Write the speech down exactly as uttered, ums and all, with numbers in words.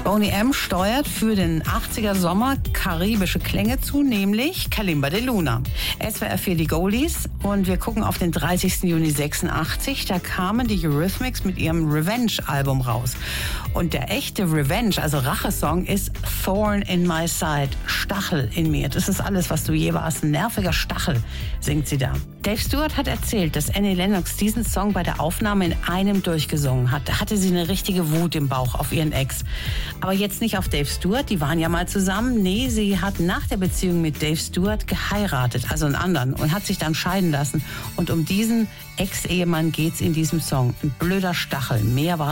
Boney M. steuert für den achtziger Sommer karibische Klänge zu, nämlich Kalimba de Luna. S W R vier die Goldies und wir gucken auf den dreißigsten Juni sechsundachtzig. Da kamen die Eurythmics mit ihrem Revenge-Album raus. Und der echte Revenge, also Rachesong, ist Thorn in my side, Stachel in mir. Das ist alles, was du je warst. Ein nerviger Stachel, singt sie da. Dave Stewart hat erzählt, dass Annie Lennox diesen Song bei der Aufnahme in einem durchgesungen hat. Da hatte sie eine richtige Wut im Bauch auf ihren Ex. Aber jetzt nicht auf Dave Stewart, die waren ja mal zusammen. Nee, sie hat nach der Beziehung mit Dave Stewart geheiratet, also einen anderen, und hat sich dann scheiden lassen. Und um diesen Ex-Ehemann geht's in diesem Song. Ein blöder Stachel, mehr war